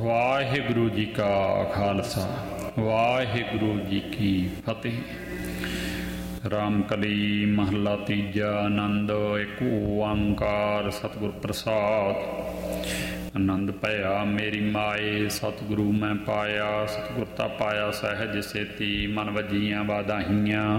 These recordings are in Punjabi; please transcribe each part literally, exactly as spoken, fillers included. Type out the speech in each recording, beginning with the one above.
ਵਾਹਿਗੁਰੂ ਜੀ ਕਾ ਖਾਲਸਾ ਵਾਹਿਗੁਰੂ ਜੀ ਕੀ ਫਤਿਹ। ਰਾਮਕਲੀ ਮਹੱਲਾ ਤੀਜਾ। ਆਨੰਦ ਏਕ ਓੰਕਾਰ ਸਤਿਗੁਰ ਪ੍ਰਸਾਦ। ਆਨੰਦ ਭਇਆ ਮੇਰੀ ਮਾਏ ਸਤਿਗੁਰੂ ਮੈਂ ਪਾਇਆ। ਸਤਿਗੁਰ ਤਾਂ ਪਾਇਆ ਸਹਿਜ ਸੇਤੀ ਮਨ ਵਜੀਆਂ ਵਾਦਾਹੀਆਂ।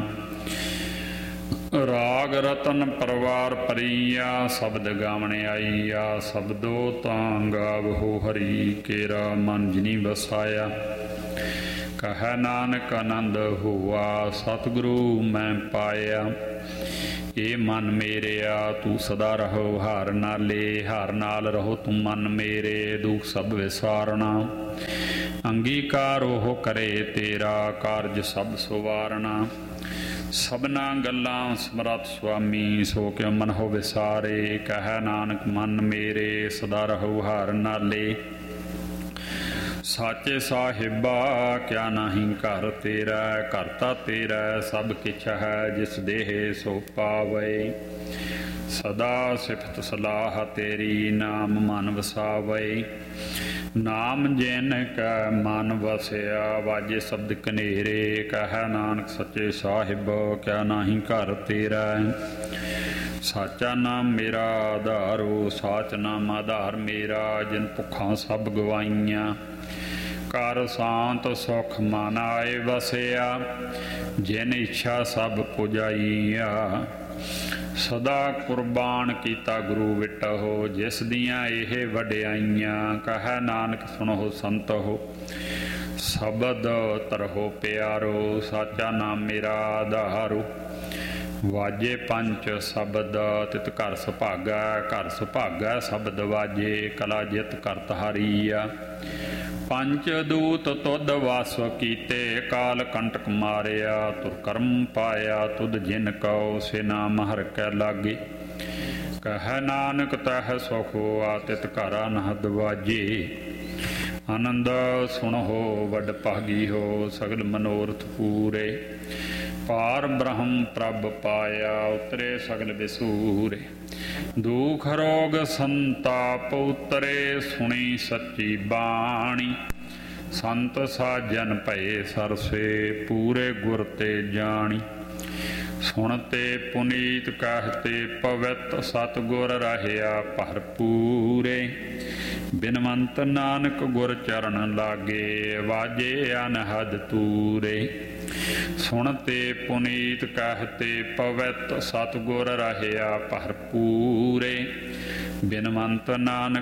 ਰਾਗ ਰਤਨ ਪਰਵਾਰ ਪਰੀਆ ਸ਼ਬਦ ਗਾਵਣ ਆਈਆ। ਸ਼ਬਦੋ ਤਾਂ ਗਾਵਹੋ ਹਰੀ ਕੇਰਾ ਮਨ ਜਿਨੀ ਵਸਾਇਆ। ਕਹੈ ਨਾਨਕ ਆਨੰਦ ਹੋਆ ਸਤਿਗੁਰੂ ਮੈਂ ਪਾਇਆ। ਇਹ ਮਨ ਮੇਰਿਆ ਤੂੰ ਸਦਾ ਰਹੋ ਹਾਰ ਨਾਲੇ। ਹਾਰ ਨਾਲ ਰਹੋ ਤੂੰ ਮਨ ਮੇਰੇ ਦੁੱਖ ਸਭ ਵਿਸਾਰਣਾ। ਅੰਗੀਕਾਰ ਉਹ ਕਰੇ ਤੇਰਾ ਕਾਰਜ ਸਭ ਸੁਵਾਰਣਾ। ਸਭਨਾ ਗੱਲਾਂ ਸਮਰੱਥ ਸੁਆਮੀ ਸੋ ਕਿਉ ਮਨ ਹੋ ਵਿਸਾਰੇ। ਕਹਿ ਨਾਨਕ ਮਨ ਮੇਰੇ ਸਦਾ ਰਹੋ ਹਾਰ ਨਾਲੇ। ਸਾਚੇ ਸਾਹਿਬਾ ਕਿਆ ਨਾਹੀਂ ਘਰ ਤੇਰਾ। ਘਰ ਤਾਂ ਤੇਰਾ ਸਭ ਕਿਛ ਹੈ ਜਿਸ ਦੇਹ ਸੋ ਪਾਵੇ। ਸਦਾ ਸਿਫਤ ਸਲਾਹ ਤੇਰੀ ਨਾਮ ਮਨ ਵਸਾਵੇ। ਨਾਮ ਜਿਨ ਕੈ ਮਨ ਵਸਿਆ ਵਾਜੇ ਸ਼ਬਦ ਕਨੇਰੇ। ਕਹਿ ਨਾਨਕ ਸੱਚੇ ਸਾਹਿਬ ਕਿਆ ਨਾਹੀਂ ਘਰ ਤੇਰਾ। ਸਾਚਾ ਨਾਮ ਮੇਰਾ ਆਧਾਰੋ ਸਾਚ ਨਾਮ ਆਧਾਰ ਮੇਰਾ। ਜਿਨ ਭੁੱਖਾਂ ਸਭ ਗਵਾਈਆਂ ਘਰ ਸ਼ਾਂਤ ਸੁਖ ਮਨ ਆਏ ਵਸਿਆ। ਜਿਨ ਇੱਛਾ ਸਭ ਪੁਜਾਈਆ ਸਦਾ ਕੁਰਬਾਨ ਕੀਤਾ ਗੁਰੂ ਵਿਟਹੁ। ਜਿਸ ਦੀਆਂ ਇਹ ਵਡਿਆਈਆਂ ਕਹਿ ਨਾਨਕ ਸੁਣੋ ਸੰਤਹੁ। ਸ਼ਬਦ ਤਰਹੁ ਪਿਆਰੋ ਸਾਚਾ ਨਾਮ ਮੇਰਾ ਆਧਾਰੋ। ਵਾਜੇ ਪੰਚ ਸ਼ਬਦ ਤਿਤ ਘਰ ਸੁਭਾਗਾ। ਘਰ ਸੁਭਾਗਾ ਸ਼ਬਦ ਵਾਜੇ ਕਲਾ ਜਿਤ ਕਰਤ ਹਾਰੀਆ। ਪੰਚ ਦੂਤ ਤੁਧ ਵਾਸ ਕੀਤੇ ਕਾਲ ਕੰਟਕ ਮਾਰਿਆ। ਤੁਰ ਕਰਮ ਪਾਇਆ ਤੁਧ ਜਿਨ ਕਉ ਸੇ ਨਾਮ ਹਰਿ ਕੈ ਲਾਗੇ। ਕਹਿ ਨਾਨਕ ਤਹ ਸੁਖ ਹੋਆ ਤਿਤ ਘਰ ਅਨਹਦ ਵਾਜੇ। ਆਨੰਦ ਸੁਣੋ ਵੱਡ ਭਾਗੀ ਹੋ ਸਗਲ ਮਨੋਰਥ ਪੂਰੇ। ਪਾਰ ਬ੍ਰਹਮ ਪ੍ਰਭ ਪਾਇਆ ਉਤਰੇ ਸਗਲ ਵਿਸੂਰੇ। ਦੁਖ ਰੋਗ ਸੰਤਾਪ ਉਤਰੇ ਸੁਣੀ ਸੱਚੀ ਬਾਣੀ। ਸੰਤ ਸਾਜਨ ਭਏ ਸਰਸੇ ਪੂਰੇ ਗੁਰ ਤੇ ਜਾਣੀ। ਸੁਣਤੇ ਪੁਨੀਤ ਕਹਿਤੇ ਪਵਿੱਤ ਸਤਿਗੁਰ ਰਹਿਆ ਭਰਪੂਰੇ। ਬਿਨਵੰਤ ਨਾਨਕ ਗੁਰ ਚਰਨ ਲਾਗੇ ਵਾਜੇ ਅਨਹਦ ਤੂਰੇ। ਸੁਣਤੇ ਪੁਨੀਤ ਕਹਿਤੇ ਪਵਿੱਤ ਸਤਿਗੁਰ ਰਹਿਆ ਭਰਪੂਰੇ। ਬਿਨਵੰਤ ਨਾਨਕ